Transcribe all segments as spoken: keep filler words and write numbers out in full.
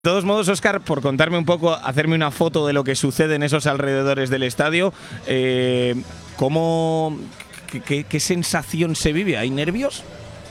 De todos modos, Óscar, por contarme un poco, hacerme una foto de lo que sucede en esos alrededores del estadio, eh, ¿cómo, qué, qué, qué sensación se vive? ¿Hay nervios?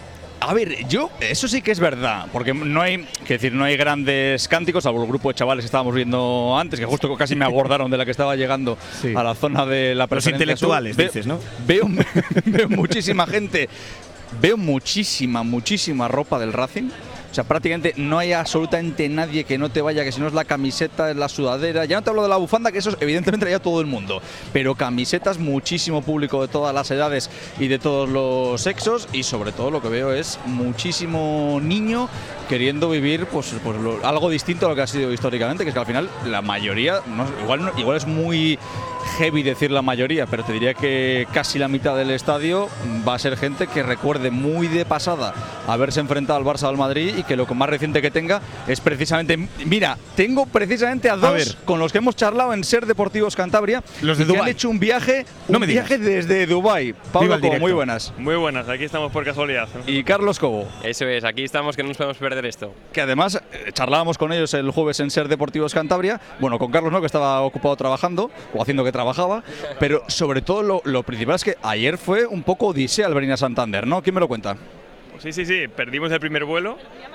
A ver, yo, eso sí que es verdad, porque no hay, que decir, no hay grandes cánticos, salvo el grupo de chavales que estábamos viendo antes, que justo casi me abordaron de la que estaba llegando sí. a la zona de la Los intelectuales, sur. dices, ¿no? Veo, veo muchísima gente, veo muchísima, muchísima ropa del Racing. O sea, prácticamente no hay absolutamente nadie que no te vaya, que si no es la camiseta, es la sudadera. Ya no te hablo de la bufanda, que eso evidentemente la lleva todo el mundo. Pero camisetas, muchísimo público de todas las edades y de todos los sexos. Y sobre todo lo que veo es muchísimo niño queriendo vivir pues, pues lo, algo distinto a lo que ha sido históricamente, que es que al final la mayoría, no, igual, no, igual es muy heavy decir la mayoría, pero te diría que casi la mitad del estadio va a ser gente que recuerde muy de pasada haberse enfrentado al Barça o al Madrid y que lo más reciente que tenga es precisamente… Mira, tengo precisamente a dos a ver, con los que hemos charlado en Ser Deportivos Cantabria, los de que Dubái. han hecho un viaje, un no me viaje desde Dubái. Pablo Cobo, muy buenas. Muy buenas, aquí estamos por casualidad. Y Carlos Cobo. Eso es, aquí estamos que no nos podemos perder esto. Que además eh, charlábamos con ellos el jueves en Ser Deportivos Cantabria, bueno, con Carlos no, que estaba ocupado trabajando, o haciendo que trabajaba, pero sobre todo lo, lo principal es que ayer fue un poco odisea al venir a Santander, ¿no? ¿Quién me lo cuenta? Sí, sí, sí, perdimos el primer vuelo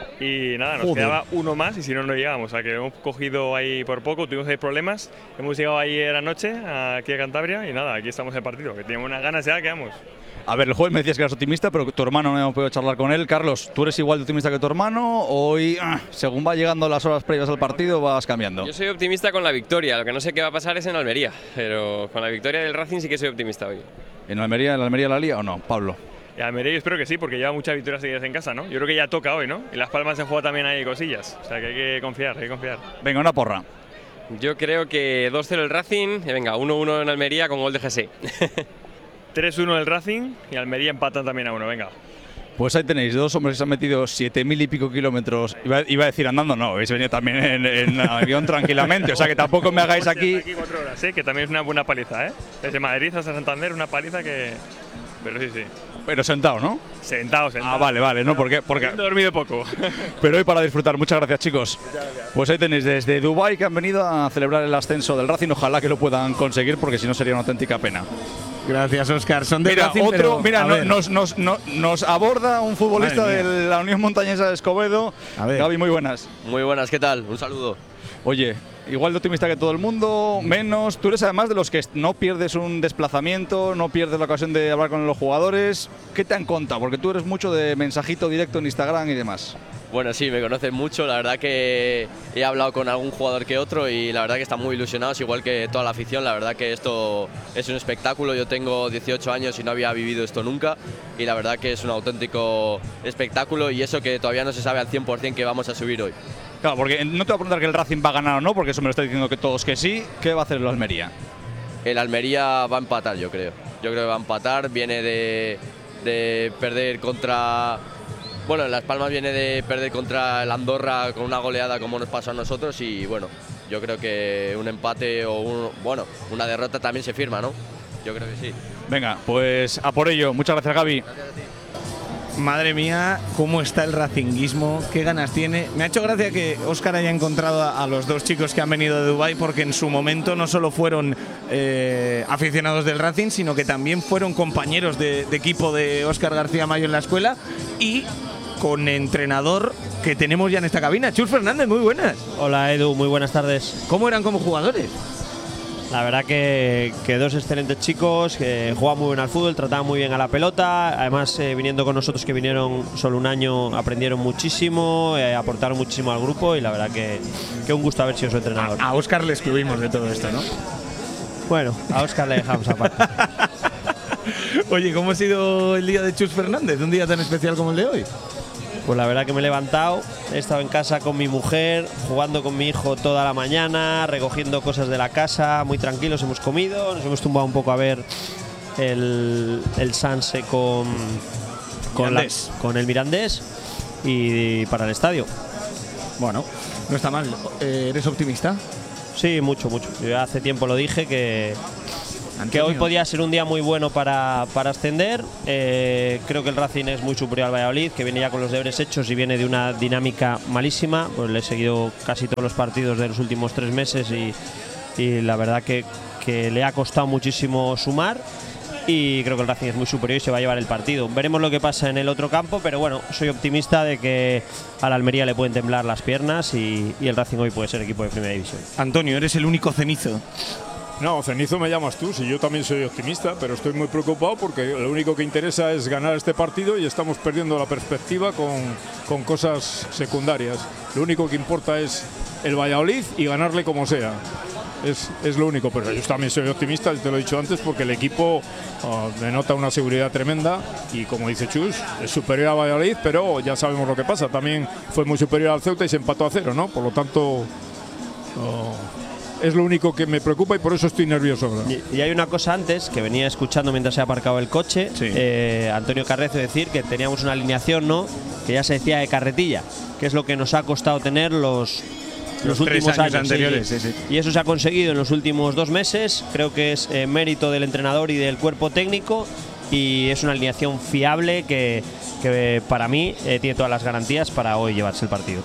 y nada, nos Joder. quedaba uno más y si no, no llegábamos. O sea, que hemos cogido ahí por poco, tuvimos ahí problemas. Hemos llegado ayer anoche aquí a Cantabria y nada, aquí estamos en el partido, que teníamos unas ganas ya, quedamos. A ver, el jueves me decías que eras optimista, pero tu hermano no hemos podido charlar con él. Carlos, ¿tú eres igual de optimista que tu hermano? Hoy, según va llegando las horas previas al partido, vas cambiando. Yo soy optimista con la victoria, lo que no sé qué va a pasar es en Almería, pero con la victoria del Racing sí que soy optimista hoy. ¿En Almería, en Almería la lía o no, Pablo? Y Almería yo espero que sí, porque lleva muchas victorias seguidas en casa, ¿no? Yo creo que ya toca hoy, ¿no? Y Las Palmas se juega también ahí cosillas, o sea que hay que confiar, hay que confiar. Venga, una porra. Yo creo que dos cero el Racing, y venga, uno uno en Almería con gol de G S. tres uno el Racing y Almería empatan también a uno, venga. Pues ahí tenéis, dos hombres que se han metido siete mil y pico kilómetros. Iba, iba a decir andando, no, habéis venido también en, en avión tranquilamente, o sea que tampoco me hagáis aquí… aquí cuatro horas, ¿eh? Que también es una buena paliza, ¿eh? Desde Madrid hasta Santander, una paliza que… Pero sí, sí. Pero sentado, ¿no? Sentado, sentado. Ah, vale, vale, ¿no? Porque, porque… He dormido poco. Pero hoy para disfrutar. Muchas gracias, chicos. Muchas gracias. Pues ahí tenéis desde Dubái que han venido a celebrar el ascenso del Racing. Ojalá que lo puedan conseguir, porque si no sería una auténtica pena. Gracias, Óscar. Son de mira, Racing, otro, pero, mira, no, nos, nos, nos, nos aborda un futbolista de la Unión Montañesa de Escobedo. A ver. Gaby, muy buenas. Muy buenas, ¿qué tal? Un saludo. Oye, igual de optimista que todo el mundo, menos. Tú eres además de los que no pierdes un desplazamiento, no pierdes la ocasión de hablar con los jugadores. ¿Qué te han contado? Porque tú eres mucho de mensajito directo en Instagram y demás. Bueno, sí, me conocen mucho. La verdad que he hablado con algún jugador que otro y la verdad que están muy ilusionados, igual que toda la afición. La verdad que esto es un espectáculo. Yo tengo dieciocho años y no había vivido esto nunca y la verdad que es un auténtico espectáculo y eso que todavía no se sabe al cien por cien que vamos a subir hoy. Claro, porque no te voy a preguntar que el Racing va a ganar o no, porque eso me lo está diciendo que todos que sí. ¿Qué va a hacer el Almería? El Almería va a empatar, yo creo. Yo creo que va a empatar. Viene de, de perder contra… Bueno, Las Palmas viene de perder contra el Andorra con una goleada como nos pasó a nosotros y bueno, yo creo que un empate o un, bueno, una derrota también se firma, ¿no? Yo creo que sí. Venga, pues a por ello. Muchas gracias, Gaby. Gracias a ti. Madre mía, cómo está el racinguismo, qué ganas tiene. Me ha hecho gracia que Óscar haya encontrado a los dos chicos que han venido de Dubái, porque en su momento no solo fueron eh, aficionados del Racing, sino que también fueron compañeros de, de equipo de Óscar García Mayo en la escuela y con entrenador que tenemos ya en esta cabina. Chus Fernández, muy buenas. Hola Edu, muy buenas tardes. ¿Cómo eran como jugadores? La verdad que, que dos excelentes chicos, que jugaban muy bien al fútbol, trataban muy bien a la pelota. Además, eh, viniendo con nosotros, que vinieron solo un año, aprendieron muchísimo, eh, aportaron muchísimo al grupo y la verdad que, que un gusto haber sido su entrenador. A, a Óscar le excluimos de todo esto, ¿no? Bueno, a Óscar le dejamos aparte. Oye, ¿cómo ha sido el día de Chus Fernández? Un día tan especial como el de hoy. Pues la verdad que me he levantado, he estado en casa con mi mujer, jugando con mi hijo toda la mañana, recogiendo cosas de la casa, muy tranquilos, hemos comido, nos hemos tumbado un poco a ver el, el Sanse con, con, la, con el Mirandés y para el estadio. Bueno, no está mal. ¿Eres optimista? Sí, mucho, mucho. Yo hace tiempo lo dije que, Antonio. Que hoy podía ser un día muy bueno para, para ascender. Eh, creo que el Racing es muy superior al Valladolid, que viene ya con los deberes hechos y viene de una dinámica malísima. Pues le he seguido casi todos los partidos de los últimos tres meses y, y la verdad que, que le ha costado muchísimo sumar. Y creo que el Racing es muy superior y se va a llevar el partido. Veremos lo que pasa en el otro campo, pero bueno, soy optimista de que a la Almería le pueden temblar las piernas y, y el Racing hoy puede ser equipo de primera división. Antonio, eres el único cenizo. No, cenizo me llamas tú, si yo también soy optimista, pero estoy muy preocupado porque lo único que interesa es ganar este partido y estamos perdiendo la perspectiva con, con cosas secundarias. Lo único que importa es el Valladolid y ganarle como sea. Es, es lo único, pero yo también soy optimista, te lo he dicho antes, porque el equipo uh, denota una seguridad tremenda y, como dice Chus, es superior a Valladolid, pero ya sabemos lo que pasa. También fue muy superior al Ceuta y se empató a cero, ¿no? Por lo tanto, uh, es lo único que me preocupa y por eso estoy nervioso ahora. Y, y hay una cosa antes, que venía escuchando mientras se ha aparcado el coche, sí. eh, Antonio Carrezo decir que teníamos una alineación, ¿no?, que ya se decía de carretilla, que es lo que nos ha costado tener los... Los, los últimos tres años, años anteriores. sí, Sí, sí. Y eso se ha conseguido en los últimos dos meses. Creo que es eh, mérito del entrenador y del cuerpo técnico. Y es una alineación fiable que, que para mí eh, tiene todas las garantías para hoy llevarse el partido.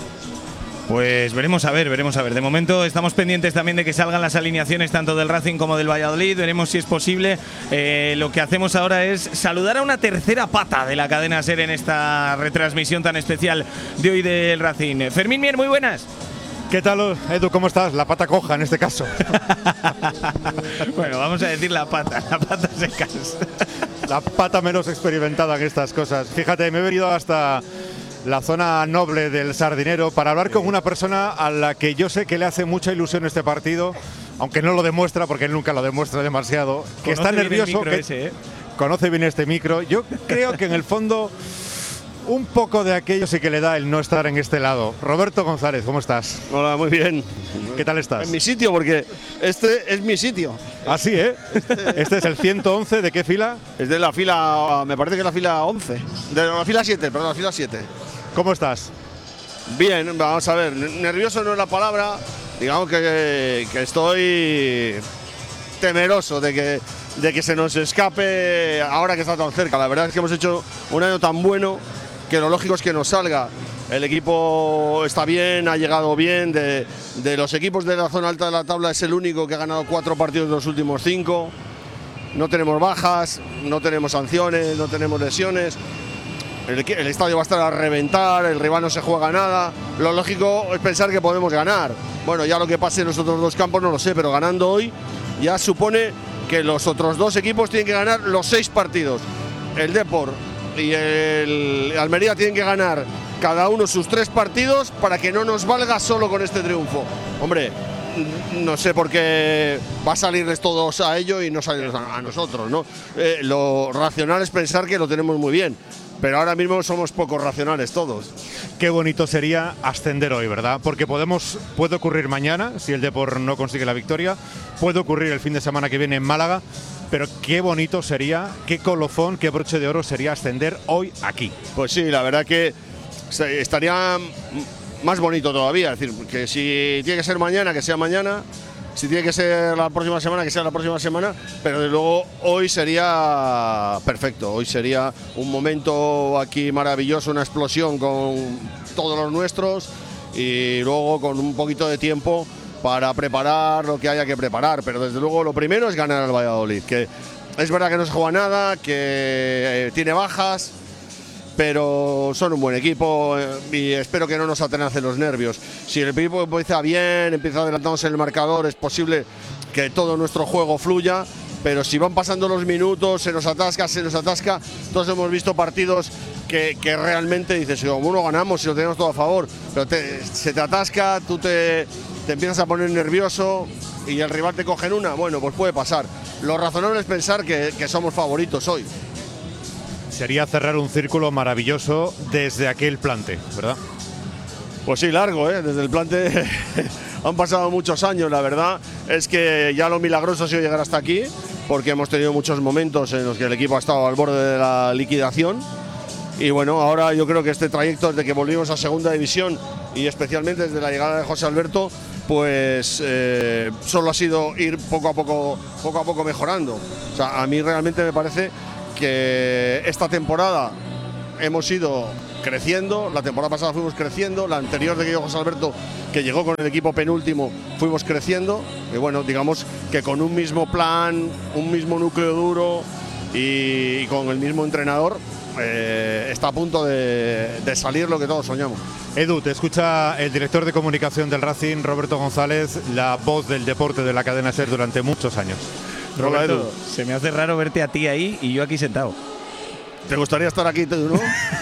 Pues veremos a ver, veremos a ver. De momento estamos pendientes también de que salgan las alineaciones tanto del Racing como del Valladolid. Veremos si es posible. Eh, lo que hacemos ahora es saludar a una tercera pata de la cadena SER en esta retransmisión tan especial de hoy del Racing. Fermín Mier, muy buenas. ¿Qué tal, Edu? ¿Cómo estás? La pata coja en este caso. Bueno, vamos a decir la pata, la pata secas. La pata menos experimentada en estas cosas. Fíjate, me he venido hasta la zona noble del Sardinero para hablar con una persona a la que yo sé que le hace mucha ilusión este partido, aunque no lo demuestra, porque él nunca lo demuestra demasiado, que Conoce está nervioso, que ese, ¿eh? Conoce bien este micro. Yo creo que en el fondo un poco de aquello sí que le da el no estar en este lado. Roberto González, ¿cómo estás? Hola, muy bien. ¿Qué tal estás? En mi sitio, porque este es mi sitio. Ah, sí, ¿eh? Este es el ciento once, ¿de qué fila? Es de la fila, me parece que es la fila once. De la fila siete, perdón, la fila siete. ¿Cómo estás? Bien, vamos a ver, nervioso no es la palabra. Digamos que, que estoy temeroso de que, de que se nos escape ahora que está tan cerca. La verdad es que hemos hecho un año tan bueno que lo lógico es que nos salga. El equipo está bien, ha llegado bien. De, de los equipos de la zona alta de la tabla es el único que ha ganado cuatro partidos de los últimos cinco. No tenemos bajas, no tenemos sanciones, no tenemos lesiones. El, el estadio va a estar a reventar, el rival no se juega nada. Lo lógico es pensar que podemos ganar. Bueno, ya lo que pase en los otros dos campos no lo sé, pero ganando hoy ya supone que los otros dos equipos tienen que ganar los seis partidos. El Depor y el Almería tienen que ganar cada uno sus tres partidos para que no nos valga solo con este triunfo. Hombre, no sé por qué va a salirles todos a ello y no salirles a nosotros, ¿no? Eh, lo racional es pensar que lo tenemos muy bien, pero ahora mismo somos poco racionales todos. Qué bonito sería ascender hoy, ¿verdad? Porque podemos, puede ocurrir mañana, si el Depor no consigue la victoria, puede ocurrir el fin de semana que viene en Málaga, pero qué bonito sería, qué colofón, qué broche de oro sería ascender hoy aquí. Pues sí, la verdad que estaría más bonito todavía, es decir, que si tiene que ser mañana, que sea mañana, si tiene que ser la próxima semana, que sea la próxima semana, pero de luego hoy sería perfecto, hoy sería un momento aquí maravilloso, una explosión con todos los nuestros y luego con un poquito de tiempo para preparar lo que haya que preparar, pero desde luego lo primero es ganar al Valladolid, que es verdad que no se juega nada, que tiene bajas, pero son un buen equipo y espero que no nos atenacen los nervios. Si el equipo empieza bien, empieza adelantándose en el marcador, es posible que todo nuestro juego fluya, pero si van pasando los minutos, se nos atasca, se nos atasca. Todos hemos visto partidos que, que realmente dices, como uno ganamos y lo tenemos todo a favor, pero te, se te atasca, tú te, te empiezas a poner nervioso y el rival te coge en una, bueno, pues puede pasar. Lo razonable es pensar que, que somos favoritos hoy. Sería cerrar un círculo maravilloso desde aquel plante, ¿verdad? Pues sí, largo, ¿eh? Desde el plante han pasado muchos años, la verdad es que ya lo milagroso ha sido llegar hasta aquí, porque hemos tenido muchos momentos en los que el equipo ha estado al borde de la liquidación y bueno, ahora yo creo que este trayecto desde que volvimos a segunda división y especialmente desde la llegada de José Alberto, pues eh, solo ha sido ir poco a poco, poco a poco mejorando. O sea, a mí realmente me parece que esta temporada hemos ido creciendo, la temporada pasada fuimos creciendo, la anterior de que llegó José Alberto, que llegó con el equipo penúltimo, fuimos creciendo, y bueno, digamos que con un mismo plan, un mismo núcleo duro y, y con el mismo entrenador, eh, está a punto de, de salir lo que todos soñamos. Edu, te escucha el director de comunicación del Racing, Roberto González, la voz del deporte de la cadena SER durante muchos años. Roberto, se me hace raro verte a ti ahí y yo aquí sentado. ¿Te gustaría estar aquí, no?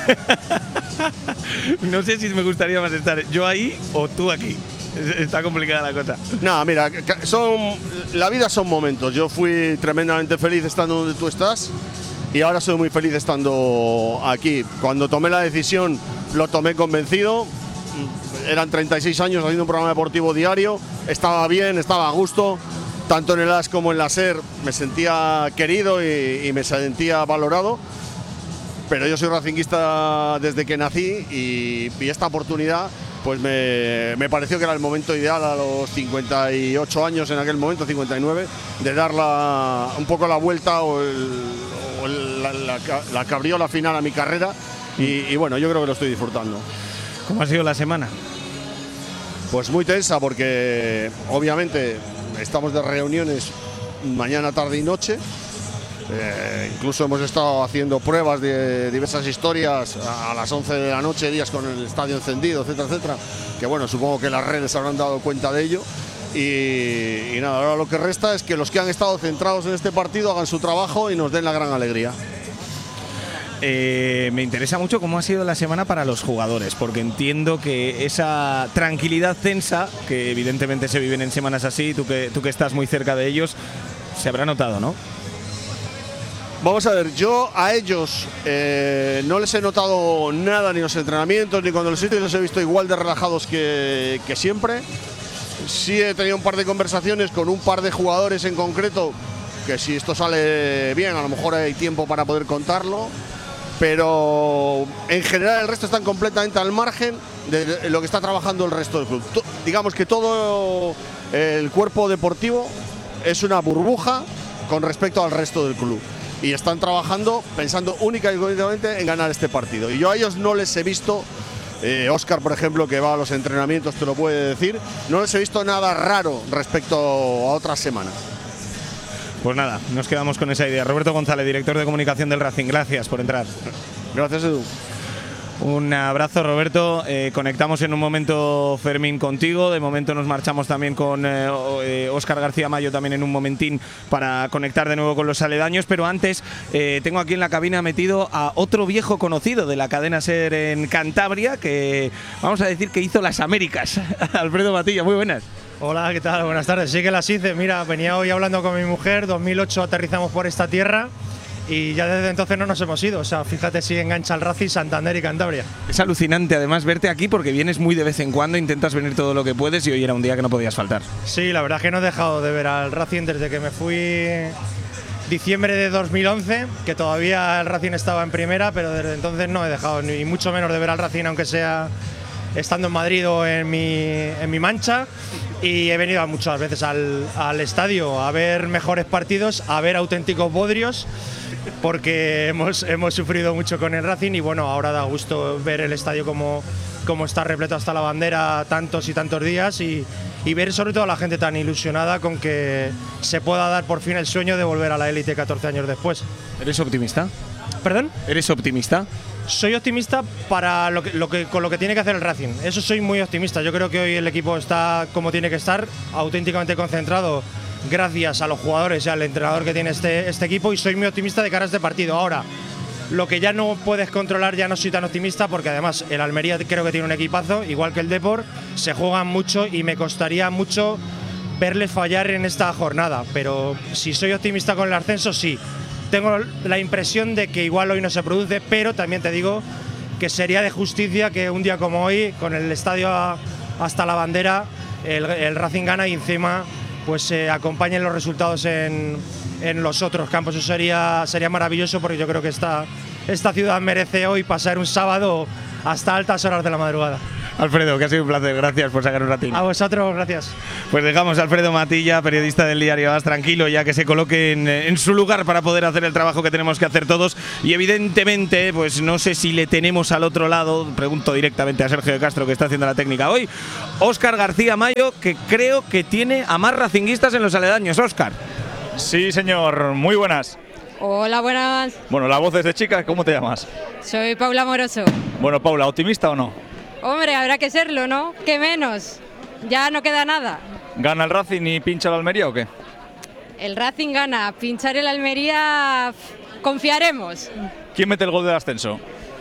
No sé si me gustaría más estar yo ahí o tú aquí. Está complicada la cosa. No, mira, son, la vida son momentos. Yo fui tremendamente feliz estando donde tú estás y ahora soy muy feliz estando aquí. Cuando tomé la decisión lo tomé convencido. Eran treinta y seis años haciendo un programa deportivo diario. Estaba bien, estaba a gusto. Tanto en el A S como en la SER me sentía querido y, y me sentía valorado. Pero yo soy racinguista desde que nací y, y esta oportunidad pues me, me pareció que era el momento ideal a los cincuenta y ocho años, en aquel momento, cincuenta y nueve, de dar la, un poco la vuelta o, el, o el, la, la, la cabriola final a mi carrera y, y bueno, yo creo que lo estoy disfrutando. ¿Cómo ha sido la semana? Pues muy tensa porque obviamente estamos de reuniones mañana, tarde y noche. Eh, incluso hemos estado haciendo pruebas de diversas historias a las once de la noche, días con el estadio encendido, etcétera, etcétera. Que bueno, supongo que las redes habrán dado cuenta de ello. Y, y nada, ahora lo que resta es que los que han estado centrados en este partido hagan su trabajo y nos den la gran alegría. Eh, me interesa mucho cómo ha sido la semana para los jugadores, porque entiendo que esa tranquilidad tensa, que evidentemente se viven en semanas así, tú que, tú que estás muy cerca de ellos, se habrá notado, ¿no? Vamos a ver, yo a ellos eh, no les he notado nada, ni los entrenamientos, ni cuando los he visto, los he visto igual de relajados que, que siempre. Sí he tenido un par de conversaciones con un par de jugadores en concreto, que si esto sale bien, a lo mejor hay tiempo para poder contarlo. Pero en general el resto están completamente al margen de lo que está trabajando el resto del club. To- digamos que todo el cuerpo deportivo es una burbuja con respecto al resto del club. Y están trabajando pensando única y exclusivamente en ganar este partido. Y yo a ellos no les he visto, eh, Óscar por ejemplo, que va a los entrenamientos, te lo puede decir, no les he visto nada raro respecto a otras semanas. Pues nada, nos quedamos con esa idea. Roberto González, director de comunicación del Racing, gracias por entrar. Gracias, Edu. Un abrazo, Roberto. Eh, conectamos en un momento, Fermín, contigo. De momento nos marchamos también con eh, Óscar García Mayo, también en un momentín, para conectar de nuevo con los aledaños. Pero antes, eh, tengo aquí en la cabina metido a otro viejo conocido de la cadena SER en Cantabria, que vamos a decir que hizo las Américas. Alfredo Matilla, muy buenas. Hola, ¿qué tal? Buenas tardes. Sí que las hice. Mira, venía hoy hablando con mi mujer. dos mil ocho aterrizamos por esta tierra. Y ya desde entonces no nos hemos ido. O sea, fíjate si engancha el Racing, Santander y Cantabria. Es alucinante además verte aquí porque vienes muy de vez en cuando, intentas venir todo lo que puedes y hoy era un día que no podías faltar. Sí, la verdad es que no he dejado de ver al Racing desde que me fui diciembre de dos mil once, que todavía el Racing estaba en primera, pero desde entonces no he dejado ni mucho menos de ver al Racing, aunque sea estando en Madrid o en mi, en mi Mancha. Y he venido muchas veces al, al estadio a ver mejores partidos, a ver auténticos bodrios, porque hemos, hemos sufrido mucho con el Racing y bueno, ahora da gusto ver el estadio como, como está repleto hasta la bandera tantos y tantos días y, y ver sobre todo a la gente tan ilusionada con que se pueda dar por fin el sueño de volver a la élite catorce años después. ¿Eres optimista? ¿Perdón? ¿Eres optimista? Soy optimista para lo que, lo que, con lo que tiene que hacer el Racing. Eso soy muy optimista. Yo creo que hoy el equipo está como tiene que estar, auténticamente concentrado, gracias a los jugadores y al entrenador que tiene este, este equipo, y soy muy optimista de cara a este partido. Ahora, lo que ya no puedes controlar, ya no soy tan optimista, porque además el Almería creo que tiene un equipazo, igual que el Depor, se juegan mucho y me costaría mucho verles fallar en esta jornada. Pero si soy optimista con el ascenso, sí. Tengo la impresión de que igual hoy no se produce, pero también te digo que sería de justicia que un día como hoy, con el estadio a, hasta la bandera, el, el Racing gana y encima pues se eh, acompañen los resultados en, en los otros campos. Eso sería, sería maravilloso, porque yo creo que esta, esta ciudad merece hoy pasar un sábado hasta altas horas de la madrugada. Alfredo, que ha sido un placer, gracias por sacar un ratito. A vosotros, gracias. Pues dejamos a Alfredo Matilla, periodista del diario A S, tranquilo, ya que se coloque en, en su lugar para poder hacer el trabajo que tenemos que hacer todos. Y evidentemente, pues no sé si le tenemos al otro lado, pregunto directamente a Sergio de Castro, que está haciendo la técnica hoy, Óscar García Mayo, que creo que tiene a más racinguistas en los aledaños. Óscar. Sí, señor, muy buenas. Hola, buenas. Bueno, la voz es de chica, ¿cómo te llamas? Soy Paula Moroso. Bueno, Paula, ¿optimista o no? Hombre, habrá que serlo, ¿no? ¿Qué menos? Ya no queda nada. ¿Gana el Racing y pincha la Almería o qué? El Racing gana, pinchar el Almería, confiaremos. ¿Quién mete el gol del ascenso?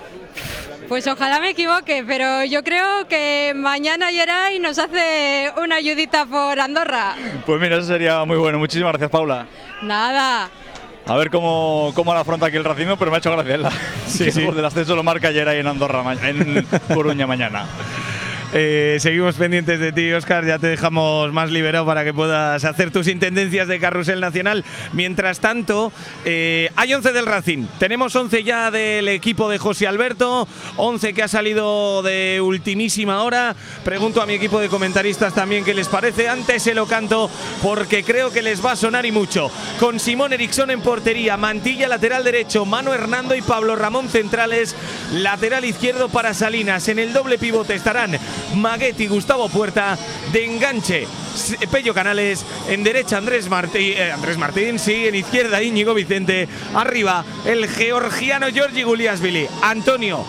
Pues ojalá me equivoque, pero yo creo que mañana Geray nos hace una ayudita por Andorra. Pues mira, eso sería muy bueno. Muchísimas gracias, Paula. Nada. A ver cómo, cómo la afronta aquí el Racing, pero me ha hecho gracia. La, sí, sí. El gol del ascenso lo marca Geray en Andorra, en Coruña mañana. Eh, seguimos pendientes de ti, Óscar, ya te dejamos más liberado para que puedas hacer tus intendencias de carrusel nacional. Mientras tanto, eh, hay once del Racing, tenemos once ya del equipo de José Alberto, once que ha salido de ultimísima hora. Pregunto a mi equipo de comentaristas también qué les parece, antes se lo canto porque creo que les va a sonar y mucho. Con Simón Eriksson en portería, Mantilla lateral derecho, Manu Hernando y Pablo Ramón centrales, lateral izquierdo para Salinas, en el doble pivote estarán Maguet y Gustavo Puerta, de enganche Pello Canales, en derecha Andrés Martín, eh, Andrés Martín, sí, en izquierda Íñigo Vicente, arriba el georgiano Giorgi Guliasvili. Antonio,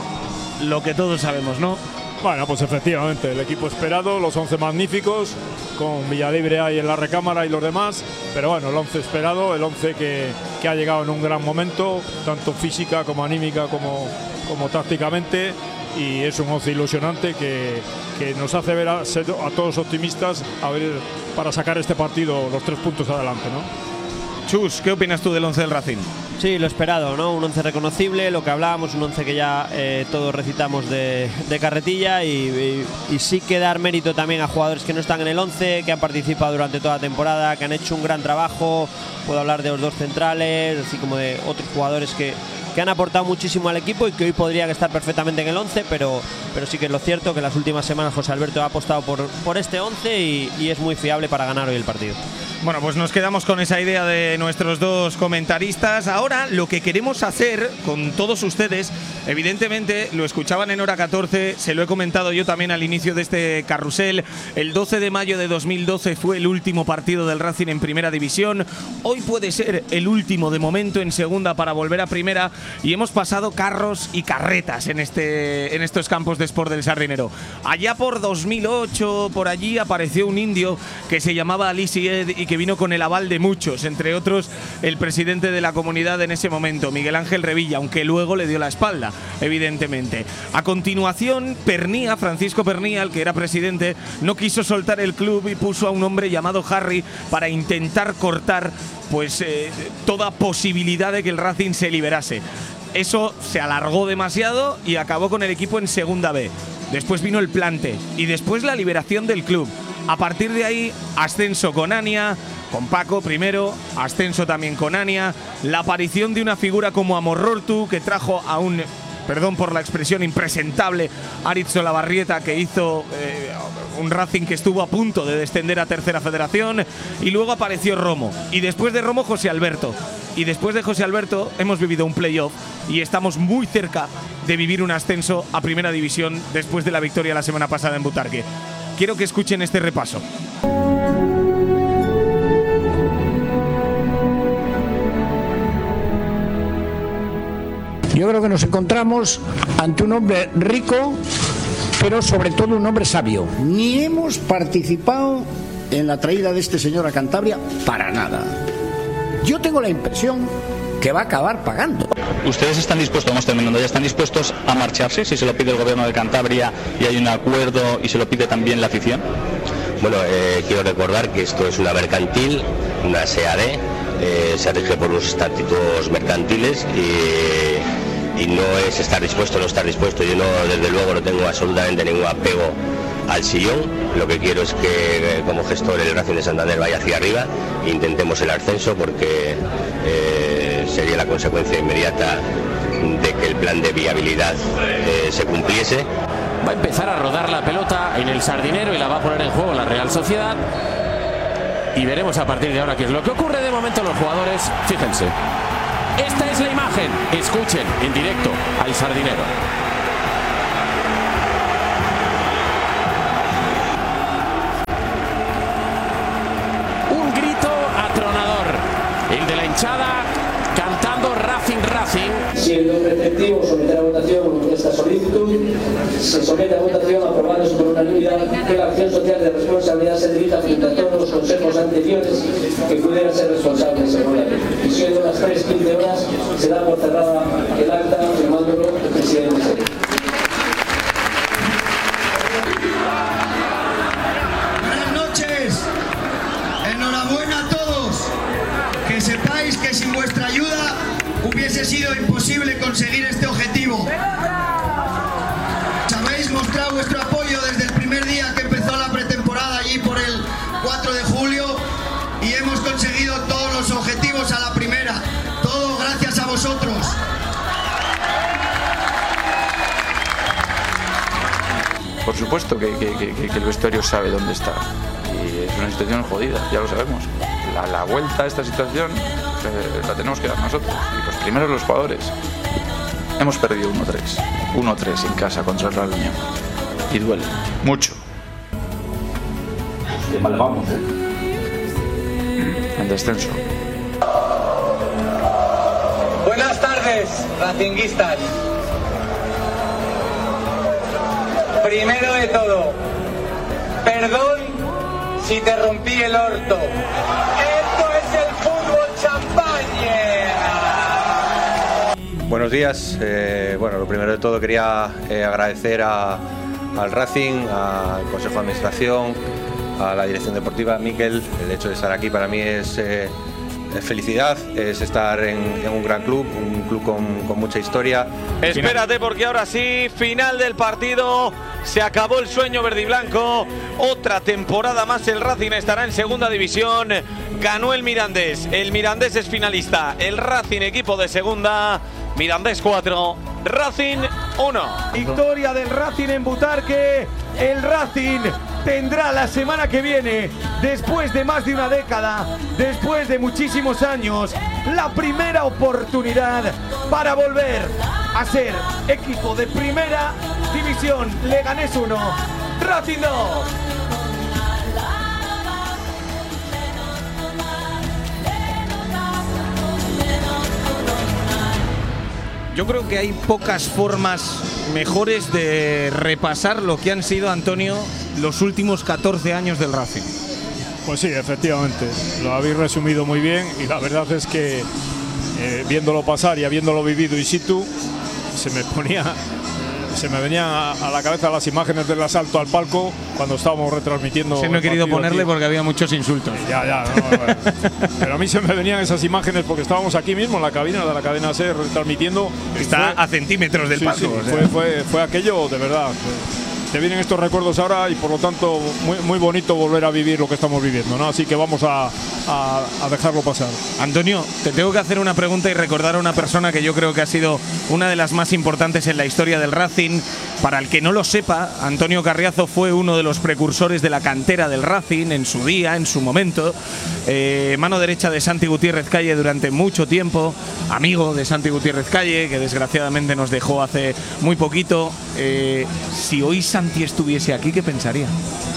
lo que todos sabemos, ¿no? Bueno, pues efectivamente, el equipo esperado, los once magníficos, con Villalibre ahí en la recámara y los demás, pero bueno, el once esperado, el once que, que ha llegado en un gran momento, tanto física como anímica como, como tácticamente. Y es un once ilusionante que, que nos hace ver a, ser a todos optimistas a ver, para sacar este partido los tres puntos adelante, ¿no? Chus, ¿qué opinas tú del once del Racing? Sí, lo esperado, ¿no? Un once reconocible, lo que hablábamos, un once que ya eh, todos recitamos de, de carretilla y, y, y sí que dar mérito también a jugadores que no están en el once, que han participado durante toda la temporada, que han hecho un gran trabajo. Puedo hablar de los dos centrales, así como de otros jugadores que que han aportado muchísimo al equipo y que hoy podrían estar perfectamente en el once, pero, pero sí que es lo cierto que en las últimas semanas José Alberto ha apostado por, por este once y, y es muy fiable para ganar hoy el partido. Bueno, pues nos quedamos con esa idea de nuestros dos comentaristas. Ahora lo que queremos hacer con todos ustedes, evidentemente lo escuchaban en Hora catorce, se lo he comentado yo también al inicio de este carrusel, el doce de mayo de dos mil doce fue el último partido del Racing en Primera División, hoy puede ser el último de momento en Segunda para volver a Primera y hemos pasado carros y carretas en, este, en estos campos de Sport del Sardinero. Allá por dos mil ocho, por allí apareció un indio que se llamaba Ali Sied y que vino con el aval de muchos, entre otros el presidente de la comunidad en ese momento, Miguel Ángel Revilla, aunque luego le dio la espalda, evidentemente. A continuación, Pernía, Francisco Pernía, el que era presidente, no quiso soltar el club y puso a un hombre llamado Harry para intentar cortar pues eh, toda posibilidad de que el Racing se liberase. Eso se alargó demasiado y acabó con el equipo en Segunda B. Después vino el plante y después la liberación del club. A partir de ahí, ascenso con Ania, con Paco primero, ascenso también con Ania, la aparición de una figura como Amorortu, que trajo a un, perdón por la expresión, impresentable Aritz Olavarrieta, que hizo eh, un Racing que estuvo a punto de descender a Tercera Federación, y luego apareció Romo, y después de Romo José Alberto, y después de José Alberto hemos vivido un playoff y estamos muy cerca de vivir un ascenso a Primera División después de la victoria la semana pasada en Butarque. Quiero que escuchen este repaso. Yo creo que nos encontramos ante un hombre rico, pero sobre todo un hombre sabio. Ni hemos participado en la traída de este señor a Cantabria para nada. Yo tengo la impresión que va a acabar pagando. ¿Ustedes están dispuestos, vamos terminando, ya están dispuestos a marcharse si se lo pide el gobierno de Cantabria y hay un acuerdo y se lo pide también la afición? Bueno, eh, quiero recordar que esto es una mercantil, una S A D, eh, se rige por los estatutos mercantiles y, y no es estar dispuesto o no estar dispuesto. Yo no, desde luego no tengo absolutamente ningún apego al sillón. Lo que quiero es que eh, como gestor el Racing de Santander vaya hacia arriba e intentemos el ascenso porque eh, sería la consecuencia inmediata de que el plan de viabilidad eh, se cumpliese. Va a empezar a rodar la pelota en el Sardinero y la va a poner en juego la Real Sociedad. Y veremos a partir de ahora qué es lo que ocurre. De momento los jugadores, fíjense. Esta es la imagen. Escuchen en directo al Sardinero. Un grito atronador. El de la hinchada cantando Racing, Racing. Siendo preceptivo someter a votación esta solicitud, se somete a votación aprobándose por unanimidad que la acción social de responsabilidad se dirija frente a todos los consejos anteriores que pudieran ser responsables según la ley. Y siendo las tres quince horas, se da por cerrada el acta firmándolo el presidente. Buenas noches. Enhorabuena a todos. Que sepáis que sin vuestra ayuda hubiese sido imposible conseguir este objetivo. Habéis mostrado vuestro apoyo desde el primer día que empezó la pretemporada allí por el cuatro de julio y hemos conseguido todos los objetivos a la primera. Todo gracias a vosotros. Por supuesto que, que, que, que el vestuario sabe dónde está y es una situación jodida, ya lo sabemos. La, la vuelta a esta situación eh, la tenemos que dar nosotros y los primeros los jugadores. Hemos perdido uno tres, uno tres en casa contra el Real Unión y duele mucho. Qué mal vamos, ¿eh? En descenso. Buenas tardes, racinguistas. Primero de todo, perdón si te rompí el orto. Esto es el fútbol champaña. Buenos días. Eh, bueno, lo primero de todo quería eh, agradecer a, al Racing, al Consejo de Administración, a la Dirección Deportiva, Miquel. El hecho de estar aquí para mí es, eh, es felicidad, es estar en, en un gran club, un club con, con mucha historia. Espérate porque ahora sí, final del partido, se acabó el sueño verde y blanco, otra temporada más el Racing estará en segunda división, ganó el Mirandés, el Mirandés es finalista, el Racing equipo de segunda, Mirandés cuatro, Racing uno. Victoria del Racing en Butarque, el Racing tendrá la semana que viene, después de más de una década, después de muchísimos años, la primera oportunidad para volver a ser equipo de primera división. Leganés uno, Racing dos. Yo creo que hay pocas formas mejores de repasar lo que han sido, Antonio, los últimos catorce años del Racing. Pues sí, efectivamente, lo habéis resumido muy bien y la verdad es que eh, viéndolo pasar y habiéndolo vivido in situ, se me ponía, se me venían a, a la cabeza las imágenes del asalto al palco cuando estábamos retransmitiendo. Sí, no he querido ponerle aquí porque había muchos insultos. Ya, ya, no, bueno. Pero a mí se me venían esas imágenes porque estábamos aquí mismo en la cabina de la cadena SER retransmitiendo. Está fue, a centímetros del sí, palco. Sí, o sea. fue, fue, fue aquello de verdad. Te vienen estos recuerdos ahora y por lo tanto muy, muy bonito volver a vivir lo que estamos viviendo, ¿no? Así que vamos a, a, a dejarlo pasar. Antonio, te tengo que hacer una pregunta y recordar a una persona que yo creo que ha sido una de las más importantes en la historia del Racing. Para el que no lo sepa, Antonio Carriazo fue uno de los precursores de la cantera del Racing en su día, en su momento. Eh, mano derecha de Santi Gutiérrez Calle durante mucho tiempo, amigo de Santi Gutiérrez Calle, que desgraciadamente nos dejó hace muy poquito. Eh, si hoy Santi estuviese aquí, ¿qué pensaría?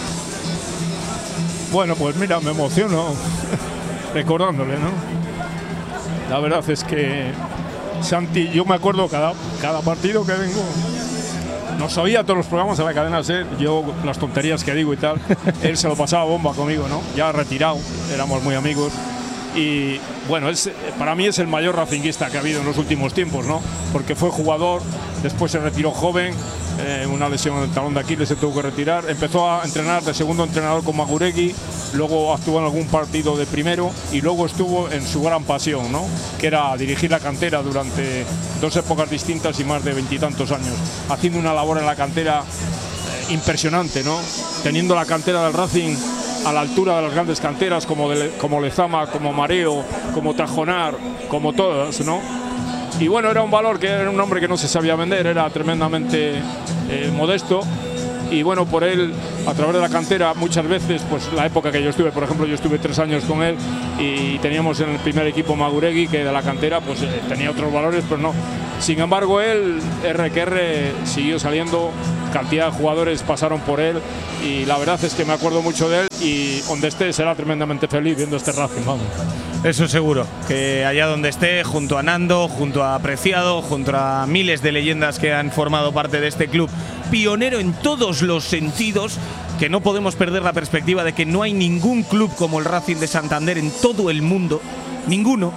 Bueno, pues mira, me emociono recordándole, ¿no? La verdad es que Santi, yo me acuerdo cada, cada partido que vengo, nos oía todos los programas en la cadena SER, yo las tonterías que digo y tal, él se lo pasaba bomba conmigo, ¿no? Ya retirado, éramos muy amigos. Y bueno, es, para mí es el mayor racinguista que ha habido en los últimos tiempos, ¿no? Porque fue jugador, después se retiró joven, eh, una lesión en el talón de Aquiles se tuvo que retirar, empezó a entrenar de segundo entrenador con Maguregui, luego actuó en algún partido de primero y luego estuvo en su gran pasión, ¿no? Que era dirigir la cantera durante dos épocas distintas y más de veintitantos años, haciendo una labor en la cantera eh, impresionante, ¿no? Teniendo la cantera del Racing a la altura de las grandes canteras como, de, como Lezama, como Mareo, como Tajonar, como todas, ¿no? y bueno, era un valor que era un hombre que no se sabía vender, era tremendamente eh, modesto. Y bueno, por él, a través de la cantera, muchas veces, pues la época que yo estuve, por ejemplo, yo estuve tres años con él y teníamos en el primer equipo Maguregui, que de la cantera pues eh, tenía otros valores, pero no. Sin embargo, él, R que R, siguió saliendo, cantidad de jugadores pasaron por él y la verdad es que me acuerdo mucho de él y donde esté será tremendamente feliz viendo este Racing, vamos. Eso seguro, que allá donde esté, junto a Nando, junto a Preciado, junto a miles de leyendas que han formado parte de este club, pionero en todos los sentidos, que no podemos perder la perspectiva de que no hay ningún club como el Racing de Santander en todo el mundo, ninguno.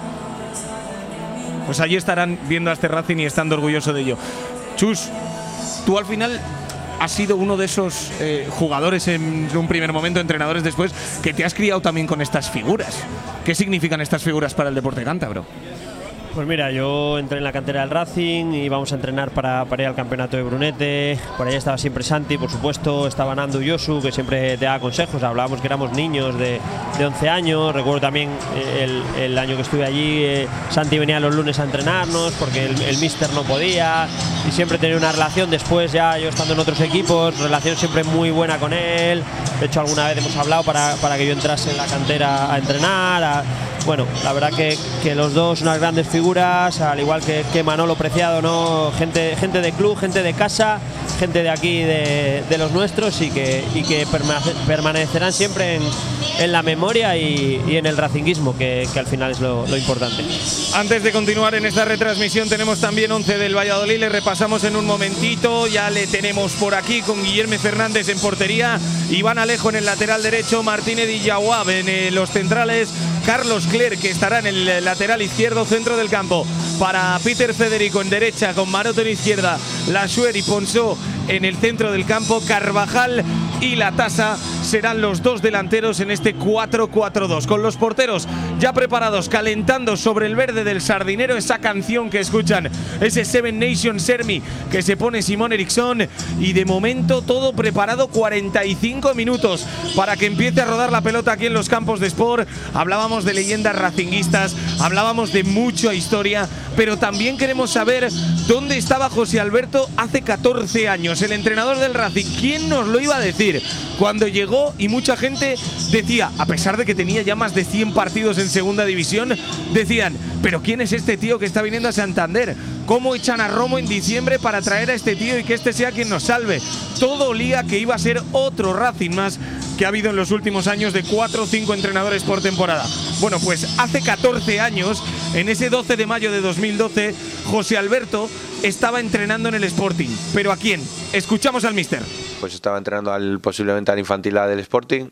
Pues allí estarán viendo a este Racing y estando orgulloso de ello. Chus, tú al final has sido uno de esos eh, jugadores en un primer momento, entrenadores después, que te has criado también con estas figuras. ¿Qué significan estas figuras para el deporte cántabro? Pues mira, yo entré en la cantera del Racing y íbamos a entrenar para, para ir al campeonato de Brunete. Por ahí estaba siempre Santi, por supuesto, estaba Nando y Yosu, que siempre te daba consejos. Hablábamos que éramos niños de, de once años. Recuerdo también el, el año que estuve allí, eh, Santi venía los lunes a entrenarnos porque el, el míster no podía y siempre tenía una relación. Después, ya yo estando en otros equipos, relación siempre muy buena con él. De hecho, alguna vez hemos hablado para, para que yo entrase en la cantera a entrenar. A, bueno, la verdad que, que los dos unas grandes figuras, al igual que, que Manolo Preciado, ¿no? Gente, gente de club, gente de casa, gente de aquí, de, de los nuestros y que, y que permanecerán siempre en, en la memoria y, y en el racinguismo, que, que al final es lo, lo importante. Antes de continuar en esta retransmisión tenemos también once del Valladolid, le repasamos en un momentito, ya le tenemos por aquí con Guillermo Fernández en portería, Iván Alejo en el lateral derecho, Martínez y Yawab en eh, los centrales, Carlos Clerc, que estará en el lateral izquierdo, centro del campo para Peter Federico en derecha, con Maroto en izquierda, Lassuer y Ponsó en el centro del campo, Carvajal y Latasa serán los dos delanteros en este cuatro cuatro dos, con los porteros ya preparados, calentando sobre el verde del Sardinero, esa canción que escuchan, ese Seven Nations Army que se pone Simón Eriksson, y de momento todo preparado, cuarenta y cinco minutos para que empiece a rodar la pelota aquí en los campos de Sport. Hablábamos de leyendas racinguistas, hablábamos de mucha historia, pero también queremos saber dónde estaba José Alberto hace catorce años, el entrenador del Racing. ¿Quién nos lo iba a decir cuando llegó? Y mucha gente decía, a pesar de que tenía ya más de cien partidos en segunda división, decían, pero ¿quién es este tío que está viniendo a Santander? ¿Cómo echan a Romo en diciembre para traer a este tío y que este sea quien nos salve? Todo olía que iba a ser otro Racing más que ha habido en los últimos años, de cuatro o cinco entrenadores por temporada. Bueno, pues hace catorce años, en ese doce de mayo de dos mil doce, José Alberto estaba entrenando en el Sporting. ¿Pero a quién? Escuchamos al míster. Pues estaba entrenando al, posiblemente al infantil A del Sporting,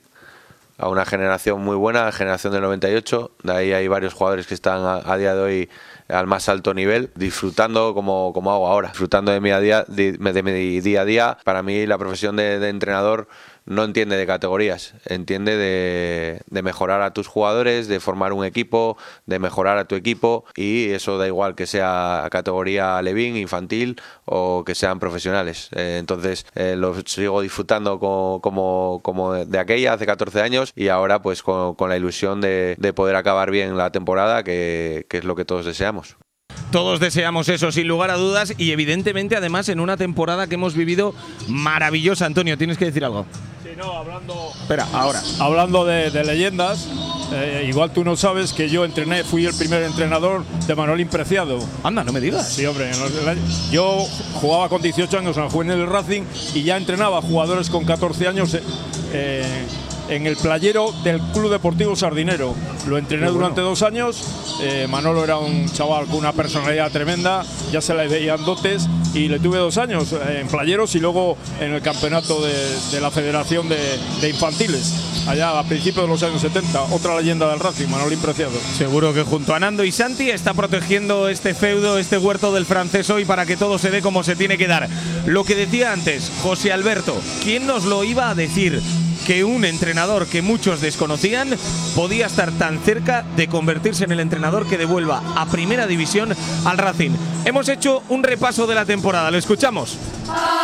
a una generación muy buena, la generación del noventa y ocho. De ahí hay varios jugadores que están a, a día de hoy al más alto nivel, disfrutando como, como hago ahora, disfrutando de mi, a día, de, de mi día a día. Para mí la profesión de, de entrenador no entiende de categorías, entiende de, de mejorar a tus jugadores, de formar un equipo, de mejorar a tu equipo, y eso da igual que sea categoría Levín, infantil o que sean profesionales. Eh, entonces eh, lo sigo disfrutando como, como, como de aquella, hace catorce años, y ahora pues con, con la ilusión de, de poder acabar bien la temporada, que, que es lo que todos deseamos. Todos deseamos eso, sin lugar a dudas, y evidentemente además en una temporada que hemos vivido maravillosa. Antonio, ¿tienes que decir algo? Sí, no, hablando… Espera, ahora. Hablando de, de leyendas, eh, igual tú no sabes que yo entrené, fui el primer entrenador de Manolín Preciado. Anda, no me digas. Sí, hombre, yo jugaba con dieciocho años en el juvenil del Racing y ya entrenaba jugadores con catorce años eh, en el playero del Club Deportivo Sardinero. Lo entrené bueno. durante dos años. Eh, Manolo era un chaval con una personalidad tremenda, ya se le veían dotes, y le tuve dos años eh, en playeros y luego en el campeonato de, de la Federación de, de Infantiles, allá a principios de los años setenta. Otra leyenda del Racing, Manolín Preciado. Seguro que junto a Nando y Santi está protegiendo este feudo, este huerto del francés hoy, para que todo se dé como se tiene que dar. Lo que decía antes, José Alberto, ¿quién nos lo iba a decir? Que un entrenador que muchos desconocían podía estar tan cerca de convertirse en el entrenador que devuelva a primera división al Racing. Hemos hecho un repaso de la temporada, ¿lo escuchamos?